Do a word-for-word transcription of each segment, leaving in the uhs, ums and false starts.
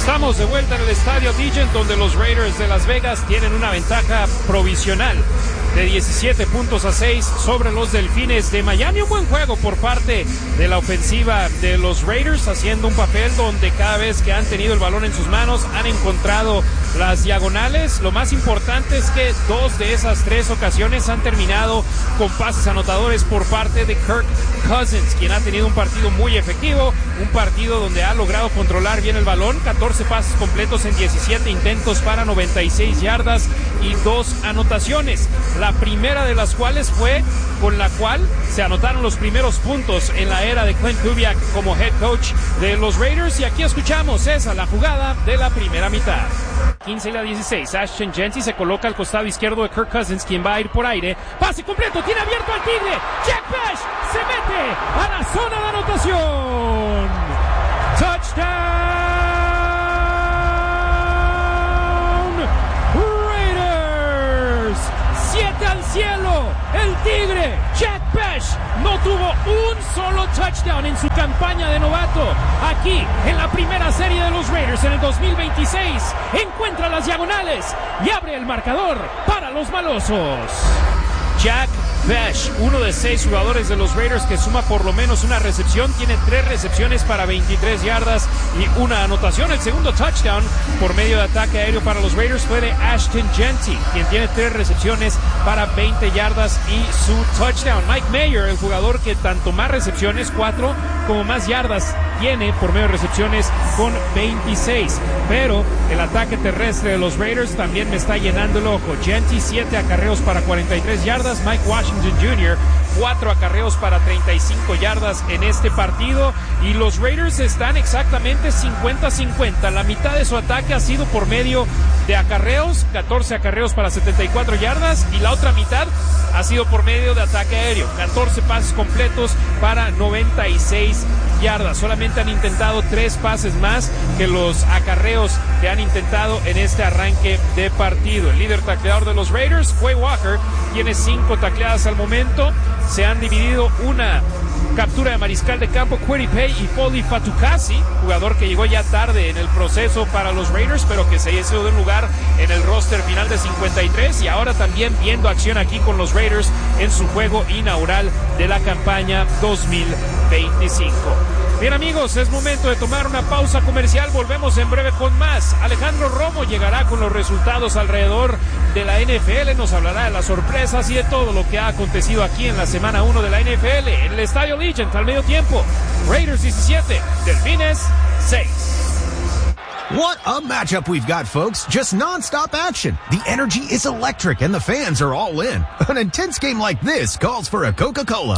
Estamos de vuelta en el estadio Allegiant, donde los Raiders de Las Vegas tienen una ventaja provisional de diecisiete puntos a seis sobre los Delfines de Miami. Un buen juego por parte de la ofensiva de los Raiders, haciendo un papel donde cada vez que han tenido el balón en sus manos han encontrado las diagonales. Lo más importante es que dos de esas tres ocasiones han terminado con pases anotadores por parte de Kirk Cousins, quien ha tenido un partido muy efectivo, un partido donde ha logrado controlar bien el balón, catorce pases completos en diecisiete intentos para noventa y seis yardas y dos anotaciones. La primera de las cuales fue con la cual se anotaron los primeros puntos en la era de Clint Kubiak como head coach de los Raiders. Y aquí escuchamos esa, la jugada de la primera mitad. quince y la dieciséis, Ashton Jeanty se coloca al costado izquierdo de Kirk Cousins, quien va a ir por aire. Pase completo, tiene abierto al Tigre. Jack Bech se mete a la zona de anotación. Touchdown Raiders. Siete al cielo. El Tigre, Jack Bech, no tuvo un solo touchdown en su campaña de novato. Aquí, en la primera serie de los Raiders en el dos mil veintiséis, encuentra las diagonales y abre el marcador para los malosos. Jack Bech, uno de seis jugadores de los Raiders que suma por lo menos una recepción, tiene tres recepciones para veintitrés yardas y una anotación. El segundo touchdown por medio de ataque aéreo para los Raiders fue de Ashton Jeanty, quien tiene tres recepciones para veinte yardas y su touchdown. Mike Mayer, el jugador que tanto más recepciones, cuatro, como más yardas tiene por medio de recepciones con veintiséis. Pero el ataque terrestre de los Raiders también me está llenando el ojo. Jeanty, siete acarreos para cuarenta y tres yardas. Mike Washington junior, cuatro acarreos para treinta y cinco yardas en este partido. Y los Raiders están exactamente cincuenta cincuenta. La mitad de su ataque ha sido por medio de acarreos, catorce acarreos para setenta y cuatro yardas. Y la otra mitad ha sido por medio de ataque aéreo, catorce pases completos para noventa y seis yardas. Solamente han intentado tres pases más que los acarreos que han intentado en este arranque de partido. El líder tacleador de los Raiders, Quay Walker, tiene cinco tacleadas al momento. Se han dividido una captura de mariscal de campo, Kwity Paye y Foley Fatukasi, jugador que llegó ya tarde en el proceso para los Raiders, pero que se hizo de un lugar en el roster final de cincuenta y tres, y ahora también viendo acción aquí con los Raiders en su juego inaugural de la campaña dos mil veinticinco. Bien, amigos, es momento de tomar una pausa comercial. Volvemos en breve con más. Alejandro Romo llegará con los resultados alrededor de la N F L. Nos hablará de las sorpresas y de todo lo que ha acontecido aquí en la semana uno de la N F L. En el estadio Allegiant al medio tiempo. Raiders diecisiete, Delfines seis. What a matchup we've got, folks. Just non-stop action. The energy is electric and the fans are all in. An intense game like this calls for a Coca-Cola.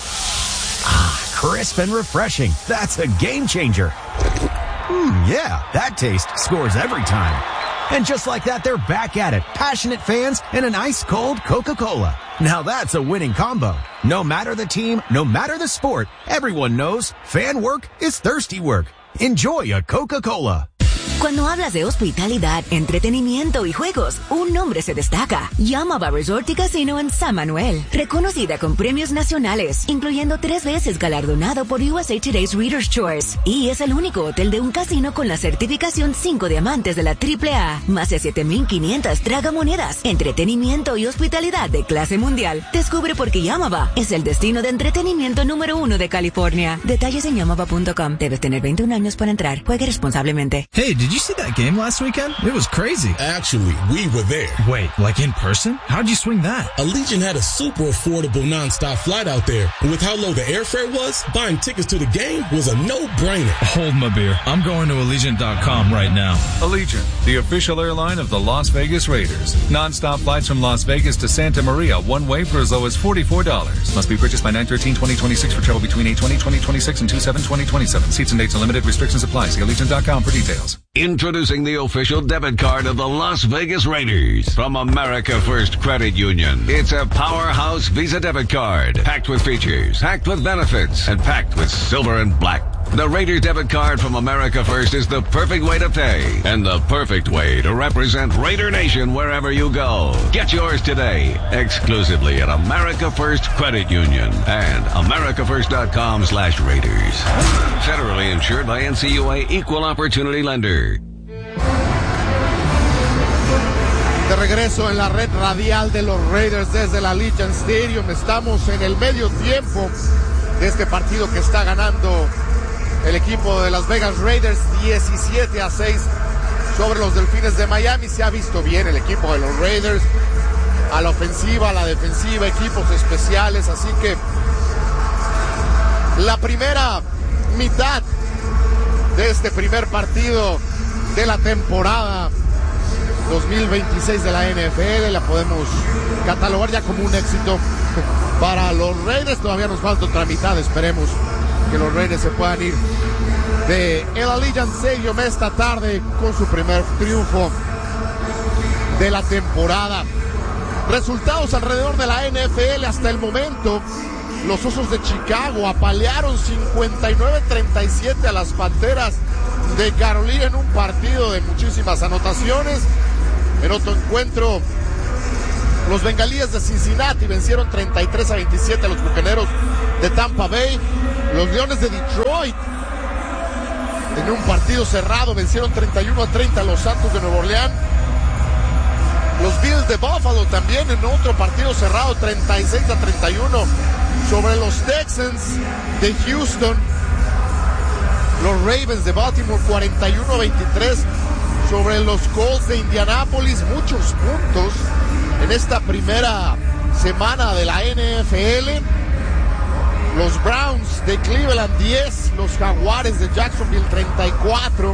Ah, crisp and refreshing. That's a game changer. Hmm, yeah, that taste scores every time. And just like that, they're back at it. Passionate fans and an ice-cold Coca-Cola. Now that's a winning combo. No matter the team, no matter the sport, everyone knows fan work is thirsty work. Enjoy a Coca-Cola. Cuando hablas de hospitalidad, entretenimiento y juegos, un nombre se destaca. Yamava Resort y Casino en San Manuel. Reconocida con premios nacionales, incluyendo tres veces galardonado por U S A Today's Reader's Choice. Y es el único hotel de un casino con la certificación cinco diamantes de la triple A. Más de siete mil quinientas tragamonedas, entretenimiento y hospitalidad de clase mundial. Descubre por qué Yamava es el destino de entretenimiento número uno de California. Detalles en yamava punto com. Debes tener veintiún años para entrar. Juegue responsablemente. Hey, did you see that game last weekend? It was crazy. Actually, we were there. Wait, like in person? How'd you swing that? Allegiant had a super affordable non-stop flight out there. And with how low the airfare was, buying tickets to the game was a no-brainer. Hold my beer. I'm going to Allegiant dot com right now. Allegiant, the official airline of the Las Vegas Raiders. Non-stop flights from Las Vegas to Santa Maria, one way for as low as forty-four dollars. Must be purchased by nine thirteen twenty twenty-six for travel between eight twenty twenty twenty-six and two seven twenty twenty-seven. Seats and dates are limited. Restrictions apply. See Allegiant dot com for details. Introducing the official debit card of the Las Vegas Raiders from America First Credit Union. It's a powerhouse Visa debit card, packed with features, packed with benefits, and packed with silver and black. The Raiders debit card from America First is the perfect way to pay and the perfect way to represent Raider Nation wherever you go. Get yours today, exclusively at America First Credit Union and america first dot com slash Raiders. Federally insured by N C U A Equal Opportunity Lender. De regreso en la red radial de los Raiders desde el Allegiant Stadium. Estamos en el medio tiempo de este partido que está ganando el equipo de Las Vegas Raiders diecisiete a seis sobre los Delfines de Miami. Se ha visto bien el equipo de los Raiders, a la ofensiva, a la defensiva, equipos especiales. Así que la primera mitad de este primer partido de la temporada dos mil veintiséis de la N F L la podemos catalogar ya como un éxito para los Raiders. Todavía nos falta otra mitad, esperemos que los Raiders se puedan ir de el Allegiant Stadium esta tarde con su primer triunfo de la temporada. Resultados alrededor de la N F L hasta el momento: los Osos de Chicago apalearon cincuenta y nueve a treinta y siete a las Panteras de Carolina en un partido de muchísimas anotaciones. En otro encuentro, los Bengalíes de Cincinnati vencieron treinta y tres a veintisiete a los Bucaneros de Tampa Bay. Los Leones de Detroit, en un partido cerrado, vencieron treinta y uno a treinta a los Santos de Nueva Orleans. Los Bills de Buffalo también en otro partido cerrado, treinta y seis a treinta y uno sobre los Texans de Houston. Los Ravens de Baltimore, cuarenta y uno a veintitrés sobre los Colts de Indianápolis. Muchos puntos en esta primera semana de la N F L. Los Browns de Cleveland diez, los Jaguares de Jacksonville treinta y cuatro.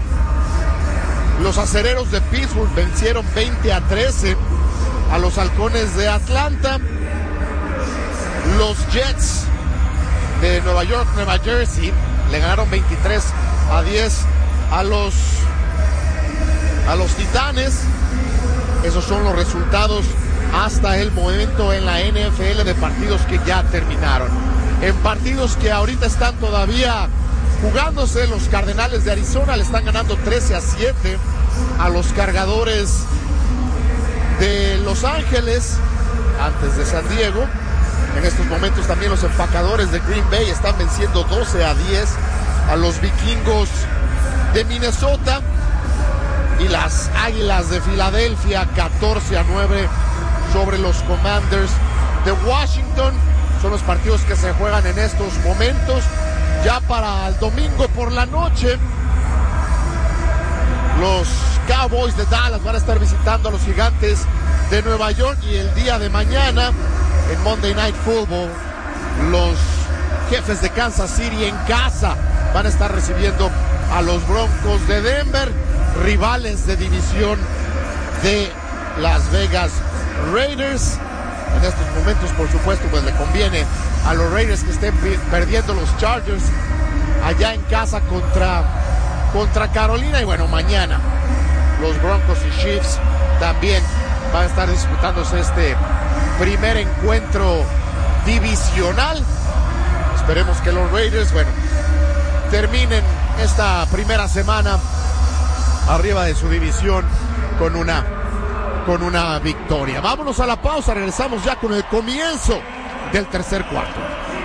Los Acereros de Pittsburgh vencieron veinte a trece a los Halcones de Atlanta. Los Jets de Nueva York, Nueva Jersey, le ganaron veintitrés a diez a los a los Titanes. Esos son los resultados hasta el momento en la N F L de partidos que ya terminaron. En partidos que ahorita están todavía jugándose, los Cardenales de Arizona le están ganando trece a siete a los Cargadores de Los Ángeles, antes de San Diego. En estos momentos también los Empacadores de Green Bay están venciendo doce a diez a los Vikingos de Minnesota. Y las Águilas de Filadelfia catorce a nueve sobre los Commanders de Washington. Son los partidos que se juegan en estos momentos. Ya para el domingo por la noche, los Cowboys de Dallas van a estar visitando a los Gigantes de Nueva York. Y el día de mañana, en Monday Night Football, los Jefes de Kansas City en casa van a estar recibiendo a los Broncos de Denver, rivales de división de Las Vegas Raiders. En estos momentos, por supuesto, pues le conviene a los Raiders que estén perdiendo los Chargers allá en casa contra, contra Carolina. Y bueno, mañana los Broncos y Chiefs también van a estar disputándose este primer encuentro divisional. Esperemos que los Raiders, bueno, terminen esta primera semana arriba de su división con una con una victoria. Vámonos a la pausa, regresamos ya con el comienzo del tercer cuarto.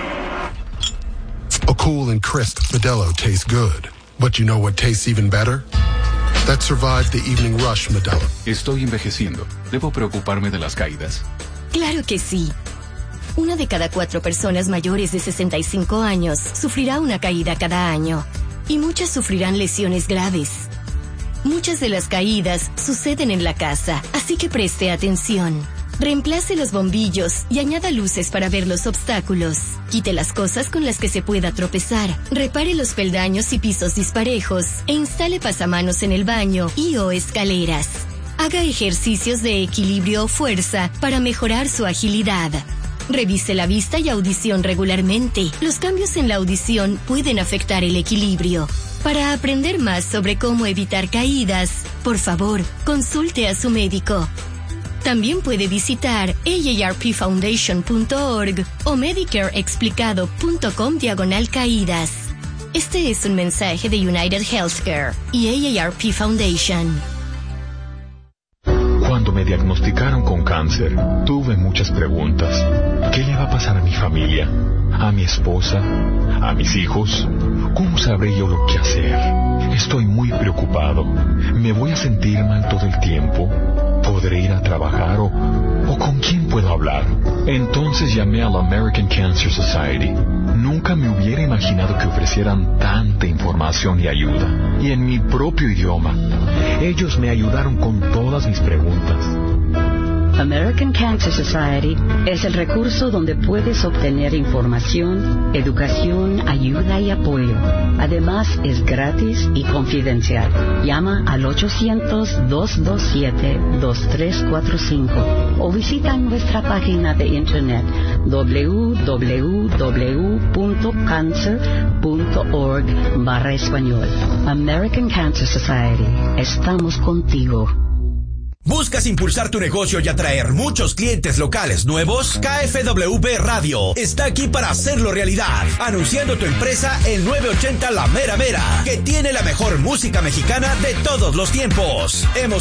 A cool and crisp Modelo tastes good, but you know what tastes even better? That survived the evening rush Modelo. Estoy envejeciendo. ¿Debo preocuparme de las caídas? Claro que sí. Una de cada cuatro personas mayores de sesenta y cinco años sufrirá una caída cada año, y muchas sufrirán lesiones graves. Muchas de las caídas suceden en la casa, así que preste atención. Reemplace los bombillos y añada luces para ver los obstáculos. Quite las cosas con las que se pueda tropezar. Repare los peldaños y pisos disparejos e instale pasamanos en el baño y o escaleras. Haga ejercicios de equilibrio o fuerza para mejorar su agilidad. Revise la vista y audición regularmente. Los cambios en la audición pueden afectar el equilibrio. Para aprender más sobre cómo evitar caídas, por favor, consulte a su médico. También puede visitar A A R P foundation punto org o medicareexplicado punto com diagonal caídas. Este es un mensaje de United Healthcare y A A R P Foundation. Cuando me diagnosticaron con cáncer, tuve muchas preguntas. ¿Qué le va a pasar a mi familia? ¿A mi esposa? ¿A mis hijos? ¿Cómo sabré yo lo que hacer? Estoy muy preocupado. ¿Me voy a sentir mal todo el tiempo? podré ir a trabajar o, o con quién puedo hablar. Entonces llamé a la American Cancer Society. Nunca me hubiera imaginado que ofrecieran tanta información y ayuda, y en mi propio idioma. Ellos me ayudaron con todas mis preguntas. American Cancer Society es el recurso donde puedes obtener información, educación, ayuda y apoyo. Además, es gratis y confidencial. Llama al ocho cero cero, dos dos siete, dos tres cuatro cinco o visita nuestra página de internet w w w punto cancer punto org barra español. American Cancer Society. Estamos contigo. ¿Buscas impulsar tu negocio y atraer muchos clientes locales nuevos? K F W B Radio está aquí para hacerlo realidad, anunciando tu empresa en novecientos ochenta La Mera Mera, que tiene la mejor música mexicana de todos los tiempos. Hemos